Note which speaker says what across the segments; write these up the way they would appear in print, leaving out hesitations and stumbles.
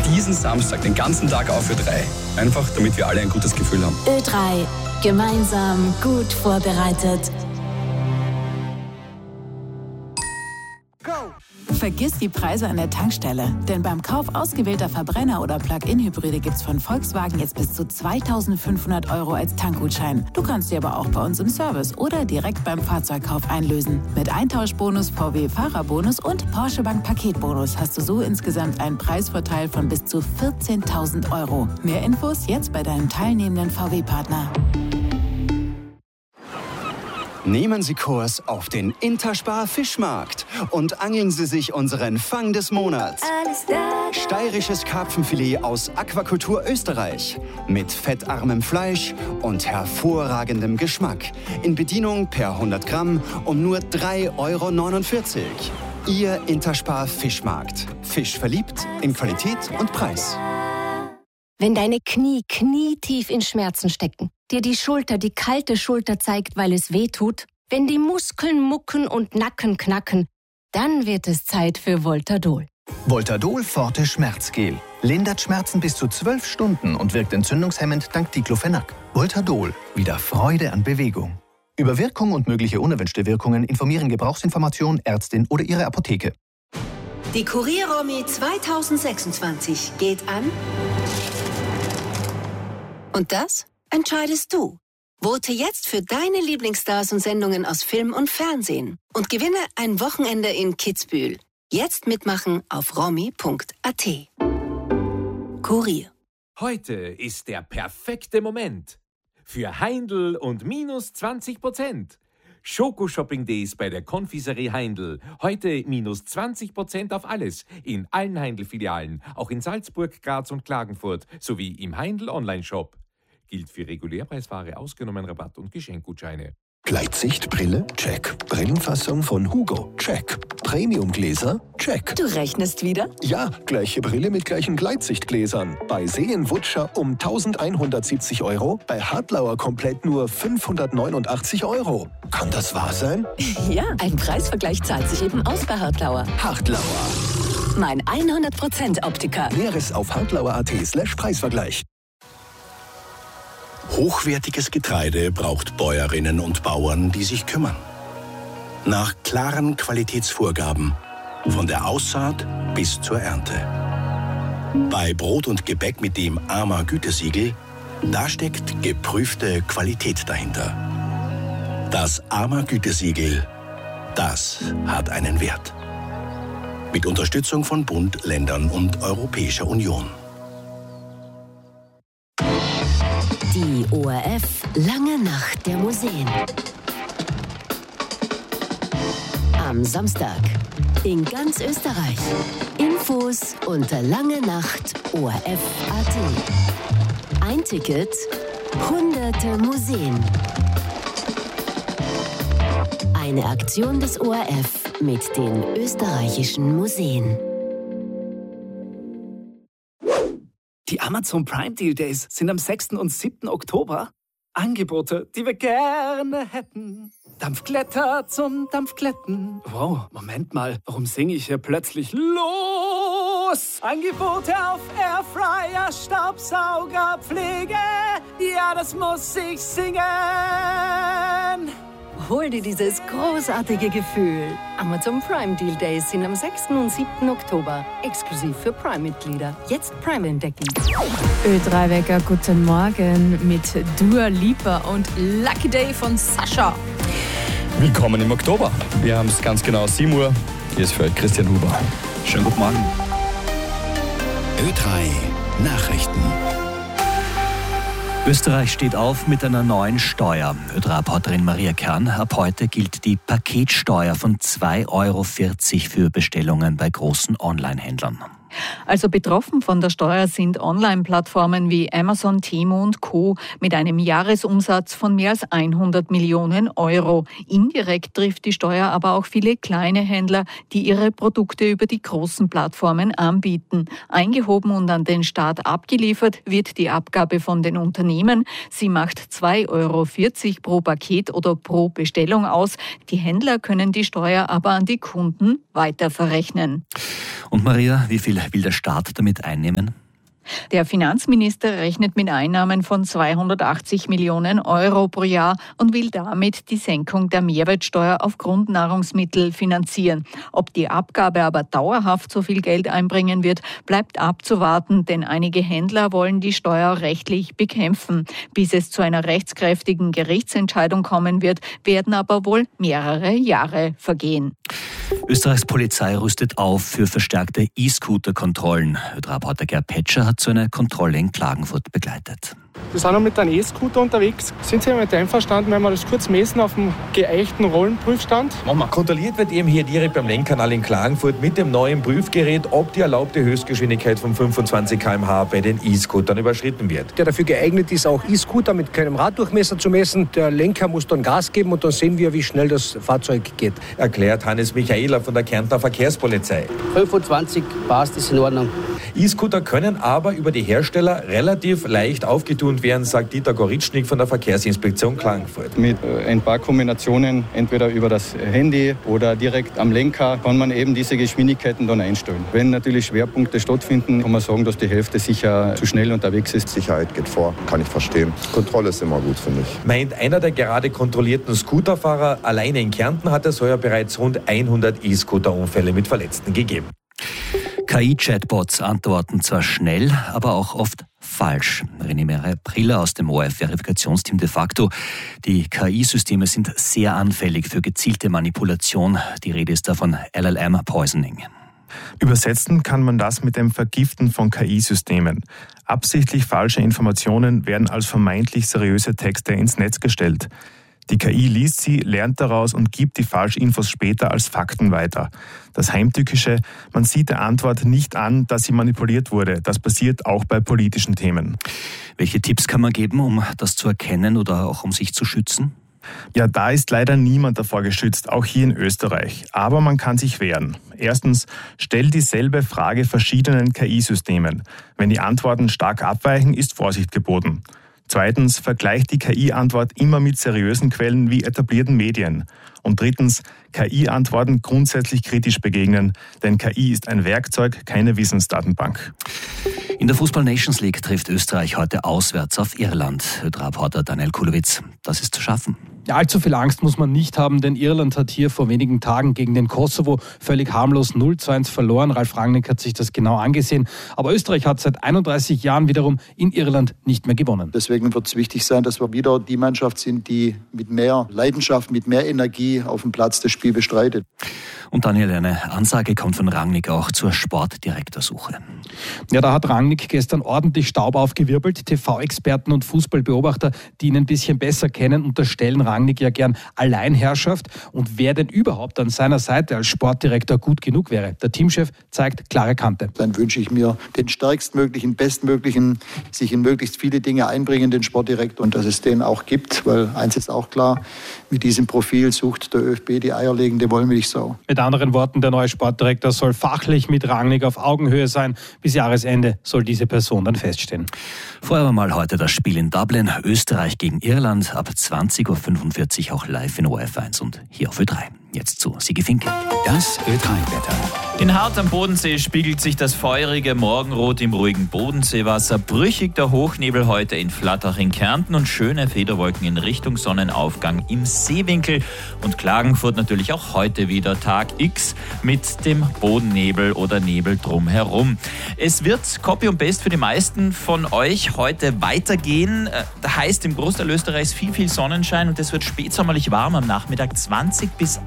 Speaker 1: diesen Samstag den ganzen Tag auf Ö3. Einfach, damit wir alle ein gutes Gefühl haben.
Speaker 2: Ö3. Gemeinsam gut vorbereitet.
Speaker 3: Vergiss die Preise an der Tankstelle, denn beim Kauf ausgewählter Verbrenner- oder Plug-in-Hybride gibt's von Volkswagen jetzt bis zu 2.500 € als Tankgutschein. Du kannst sie aber auch bei uns im Service oder direkt beim Fahrzeugkauf einlösen. Mit Eintauschbonus, VW-Fahrerbonus und Porsche Bank Paketbonus hast du so insgesamt einen Preisvorteil von bis zu 14.000 €. Mehr Infos jetzt bei deinem teilnehmenden VW-Partner.
Speaker 4: Nehmen Sie Kurs auf den Interspar Fischmarkt und angeln Sie sich unseren Fang des Monats. Steirisches Karpfenfilet aus Aquakultur Österreich mit fettarmem Fleisch und hervorragendem Geschmack. In Bedienung per 100 Gramm um nur 3,49 €. Ihr Interspar Fischmarkt. Fisch verliebt in Qualität und Preis.
Speaker 5: Wenn deine Knie knietief in Schmerzen stecken, dir die Schulter die kalte Schulter zeigt, weil es weh tut, wenn die Muskeln mucken und Nacken knacken, dann wird es Zeit für Voltadol.
Speaker 6: Voltadol Forte Schmerzgel. Lindert Schmerzen bis zu 12 Stunden und wirkt entzündungshemmend dank Diclofenac. Voltadol. Wieder Freude an Bewegung. Über Wirkung und mögliche unerwünschte Wirkungen informieren Gebrauchsinformation, Ärztin oder Ihre Apotheke.
Speaker 7: Die Kurier-Romy 2026 geht an... Und das entscheidest du. Vote jetzt für deine Lieblingsstars und Sendungen aus Film und Fernsehen und gewinne ein Wochenende in Kitzbühel. Jetzt mitmachen auf romy.at. Kurier.
Speaker 8: Heute ist der perfekte Moment für Heindl und minus 20%. Schoko-Shopping-Days bei der Konfiserie Heindl. Heute minus 20% auf alles. In allen Heindl-Filialen. Auch in Salzburg, Graz und Klagenfurt. Sowie im Heindl-Online-Shop. Gilt für Regulärpreisware, ausgenommen Rabatt- und Geschenkgutscheine.
Speaker 9: Gleitsichtbrille? Check. Brillenfassung von Hugo? Check. Premiumgläser? Check.
Speaker 7: Du rechnest wieder?
Speaker 9: Ja, gleiche Brille mit gleichen Gleitsichtgläsern. Bei Seen-Wutscher um 1.170 €, bei Hartlauer komplett nur 589 €. Kann das wahr sein?
Speaker 7: Ja, ein Preisvergleich zahlt sich eben aus bei Hartlauer.
Speaker 9: Hartlauer.
Speaker 7: Mein 100% Optiker.
Speaker 9: Näheres auf hartlauer.at/Preisvergleich.
Speaker 10: Hochwertiges Getreide braucht Bäuerinnen und Bauern, die sich kümmern. Nach klaren Qualitätsvorgaben, von der Aussaat bis zur Ernte. Bei Brot und Gebäck mit dem AMA Gütesiegel, da steckt geprüfte Qualität dahinter. Das AMA Gütesiegel, das hat einen Wert. Mit Unterstützung von Bund, Ländern und Europäischer Union.
Speaker 5: Die ORF Lange Nacht der Museen. Am Samstag in ganz Österreich. Infos unter langenacht.orf.at. Ein Ticket, hunderte Museen. Eine Aktion des ORF mit den österreichischen Museen.
Speaker 11: Die Amazon Prime Deal Days sind am 6. und 7. Oktober. Angebote, die wir gerne hätten. Dampfkletter zum Dampfkletten. Wow, Moment mal, warum singe ich hier plötzlich los? Angebote auf Airfryer, Staubsauger, Pflege. Ja, das muss ich singen.
Speaker 7: Hol dir dieses großartige Gefühl. Amazon Prime Deal Days sind am 6. und 7. Oktober. Exklusiv für Prime-Mitglieder. Jetzt Prime entdecken.
Speaker 12: Ö3-Wecker, guten Morgen mit Dua Lipa und Lucky Day von Sascha.
Speaker 1: Willkommen im Oktober. Wir haben es ganz genau 7 Uhr. Hier ist für euch Christian Huber. Schönen guten Morgen.
Speaker 10: Ö3 Nachrichten.
Speaker 13: Österreich steht auf mit einer neuen Steuer. Ö3-Reporterin Maria Kern, ab heute gilt die Paketsteuer von 2,40 € für Bestellungen bei großen Online-Händlern.
Speaker 12: Also betroffen von der Steuer sind Online-Plattformen wie Amazon, Temu und Co. mit einem Jahresumsatz von mehr als 100 Millionen €. Indirekt trifft die Steuer aber auch viele kleine Händler, die ihre Produkte über die großen Plattformen anbieten. Eingehoben und an den Staat abgeliefert wird die Abgabe von den Unternehmen. Sie macht 2,40 € pro Paket oder pro Bestellung aus. Die Händler können die Steuer aber an die Kunden weiterverrechnen.
Speaker 13: Und Maria, wie viel will der Staat damit einnehmen?
Speaker 12: Der Finanzminister rechnet mit Einnahmen von 280 Millionen Euro pro Jahr und will damit die Senkung der Mehrwertsteuer auf Grundnahrungsmittel finanzieren. Ob die Abgabe aber dauerhaft so viel Geld einbringen wird, bleibt abzuwarten, denn einige Händler wollen die Steuer rechtlich bekämpfen. Bis es zu einer rechtskräftigen Gerichtsentscheidung kommen wird, werden aber wohl mehrere Jahre vergehen.
Speaker 13: Österreichs Polizei rüstet auf für verstärkte E-Scooter-Kontrollen. Reporter Gerd Petscher hat so eine Kontrolle in Klagenfurt begleitet.
Speaker 14: Wir sind noch mit einem E-Scooter unterwegs. Sind Sie damit einverstanden, wenn wir das kurz messen auf dem geeichten Rollenprüfstand?
Speaker 15: Kontrolliert wird eben hier direkt beim Lenkkanal in Klagenfurt mit dem neuen Prüfgerät, ob die erlaubte Höchstgeschwindigkeit von 25 km/h bei den E-Scootern überschritten wird.
Speaker 16: Der dafür geeignet ist, auch E-Scooter mit keinem Raddurchmesser zu messen. Der Lenker muss dann Gas geben und dann sehen wir, wie schnell das Fahrzeug geht.
Speaker 15: Erklärt Hannes Michaela von der Kärntner Verkehrspolizei.
Speaker 17: 25 passt, ist in Ordnung.
Speaker 15: E-Scooter können aber über die Hersteller relativ leicht aufgetunt werden, sagt Dieter Goritschnik von der Verkehrsinspektion Klagenfurt.
Speaker 18: Mit ein paar Kombinationen, entweder über das Handy oder direkt am Lenker, kann man eben diese Geschwindigkeiten dann einstellen. Wenn natürlich Schwerpunkte stattfinden, kann man sagen, dass die Hälfte sicher zu schnell unterwegs ist.
Speaker 19: Sicherheit geht vor, kann ich verstehen. Kontrolle ist immer gut, finde ich.
Speaker 15: Meint einer der gerade kontrollierten Scooterfahrer, alleine in Kärnten hat es heuer bereits rund 100 E-Scooter-Unfälle mit Verletzten gegeben.
Speaker 13: KI-Chatbots antworten zwar schnell, aber auch oft falsch. René Priller aus dem ORF-Verifikationsteam de facto. Die KI-Systeme sind sehr anfällig für gezielte Manipulation. Die Rede ist da von LLM-Poisoning.
Speaker 20: Übersetzen kann man das mit dem Vergiften von KI-Systemen. Absichtlich falsche Informationen werden als vermeintlich seriöse Texte ins Netz gestellt. Die KI liest sie, lernt daraus und gibt die Falschinfos später als Fakten weiter. Das Heimtückische, man sieht der Antwort nicht an, dass sie manipuliert wurde. Das passiert auch bei politischen Themen.
Speaker 13: Welche Tipps kann man geben, um das zu erkennen oder auch um sich zu schützen?
Speaker 20: Ja, da ist leider niemand davor geschützt, auch hier in Österreich. Aber man kann sich wehren. Erstens, stell dieselbe Frage verschiedenen KI-Systemen. Wenn die Antworten stark abweichen, ist Vorsicht geboten. Zweitens, vergleicht die KI-Antwort immer mit seriösen Quellen wie etablierten Medien. Und drittens, KI-Antworten grundsätzlich kritisch begegnen, denn KI ist ein Werkzeug, keine Wissensdatenbank.
Speaker 13: In der Fußball-Nations League trifft Österreich heute auswärts auf Irland. Reporter Daniel Kulowitz, das ist zu schaffen.
Speaker 21: Ja, allzu viel Angst muss man nicht haben, denn Irland hat hier vor wenigen Tagen gegen den Kosovo völlig harmlos 0:1 verloren. Ralf Rangnick hat sich das genau angesehen. Aber Österreich hat seit 31 Jahren wiederum in Irland nicht mehr gewonnen.
Speaker 22: Deswegen wird es wichtig sein, dass wir wieder die Mannschaft sind, die mit mehr Leidenschaft, mit mehr Energie auf dem Platz das Spiel bestreitet.
Speaker 13: Und Daniel, eine Ansage kommt von Rangnick auch zur Sportdirektorsuche.
Speaker 21: Ja, da hat Rangnick gestern ordentlich Staub aufgewirbelt. TV-Experten und Fußballbeobachter, die ihn ein bisschen besser kennen, unterstellen Rangnick ja gern Alleinherrschaft. Und wer denn überhaupt an seiner Seite als Sportdirektor gut genug wäre? Der Teamchef zeigt klare Kante.
Speaker 22: Dann wünsche ich mir den stärkstmöglichen, bestmöglichen, sich in möglichst viele Dinge einbringenden Sportdirektor und dass es den auch gibt, weil eins ist auch klar, mit diesem Profil sucht der ÖFB die eierlegende Wollmilchsau.
Speaker 21: Mit anderen Worten, der neue Sportdirektor soll fachlich mit Rangnick auf Augenhöhe sein. Bis Jahresende soll diese Person dann feststehen.
Speaker 13: Vorher mal heute das Spiel in Dublin. Österreich gegen Irland. Ab 20.45 Uhr auch live in ORF1 und hier auf Ö3. Jetzt zu Sigi Finke.
Speaker 23: Das Ö3-Wetter. In Hart am Bodensee spiegelt sich das feurige Morgenrot im ruhigen Bodenseewasser. Brüchig der Hochnebel heute in Flattach in Kärnten und schöne Federwolken in Richtung Sonnenaufgang im Seewinkel. Und Klagenfurt natürlich auch heute wieder Tag X mit dem Bodennebel oder Nebel drumherum. Es wird Copy und Paste für die meisten von euch heute weitergehen. Das heißt im Großteil Österreichs viel Sonnenschein und es wird spätsommerlich warm am Nachmittag, 20 bis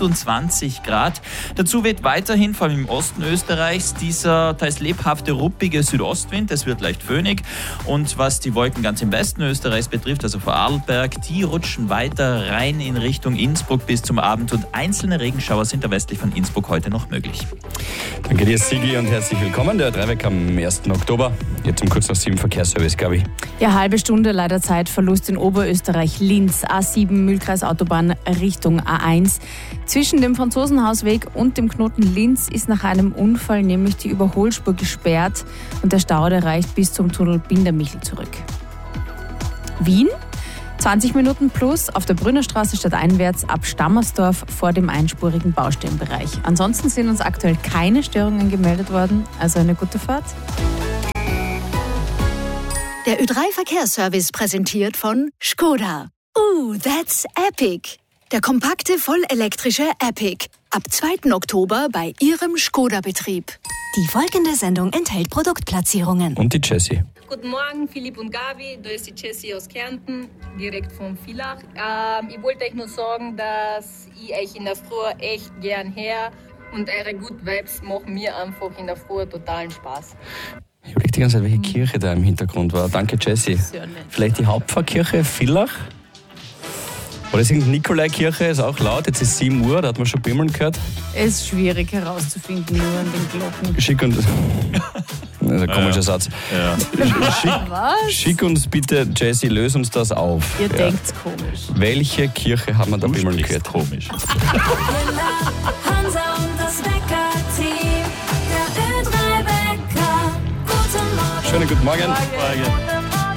Speaker 23: 28 Grad. Dazu weht weiterhin, vor allem im Osten Österreichs, dieser teils lebhafte, ruppige Südostwind. Es wird leicht föhnig. Und was die Wolken ganz im Westen Österreichs betrifft, also vor Arlberg, die rutschen weiter rein in Richtung Innsbruck bis zum Abend. Und einzelne Regenschauer sind da westlich von Innsbruck heute noch möglich.
Speaker 1: Danke dir, Sigi, und herzlich willkommen. Der Dreiweg am 1. Oktober. Jetzt um kurz nach 7 Verkehrsservice, Gabi.
Speaker 24: Ja, halbe Stunde leider Zeitverlust in Oberösterreich. Linz, A7, Mühlkreis Autobahn Richtung A1. Zwischen dem Franzosenhausweg und dem Knoten Linz ist nach einem Unfall nämlich die Überholspur gesperrt und der Stau reicht bis zum Tunnel Bindermichel zurück. Wien? 20 Minuten plus auf der Brünnerstraße stadteinwärts ab Stammersdorf vor dem einspurigen Baustellenbereich. Ansonsten sind uns aktuell keine Störungen gemeldet worden, also eine gute Fahrt.
Speaker 2: Der Ö3-Verkehrsservice präsentiert von Skoda. That's epic! Der kompakte, vollelektrische Epic. Ab 2. Oktober bei Ihrem Skoda-Betrieb. Die folgende Sendung enthält Produktplatzierungen.
Speaker 1: Und die Jessie.
Speaker 3: Guten Morgen, Philipp und Gabi. Da ist die Jessie aus Kärnten, direkt von Villach. Ich wollte euch nur sagen, dass ich euch in der Früh echt gern her und eure Good Vibes machen mir einfach in der Früh totalen Spaß.
Speaker 1: Ich überlege die ganze Zeit, welche Kirche da im Hintergrund war. Danke, Jessie. Vielleicht die Hauptpfarrkirche Villach? Oder ist irgendeine Nikolaikirche, ist auch laut. Jetzt ist 7 Uhr, da hat man schon Bimmeln gehört.
Speaker 24: Es ist schwierig herauszufinden, nur an den Glocken.
Speaker 1: Schick uns. Das ist ein komischer Satz.
Speaker 24: Was?
Speaker 1: Schick uns bitte, Jessie, löse uns das auf.
Speaker 24: Ihr denkt's komisch.
Speaker 1: Welche Kirche hat man da Bimmeln gehört?
Speaker 23: Komisch.
Speaker 4: Hansa und das Wecker-Team, der Ö3-Wecker. Guten Morgen.
Speaker 1: Schönen guten Morgen.
Speaker 4: Morgen.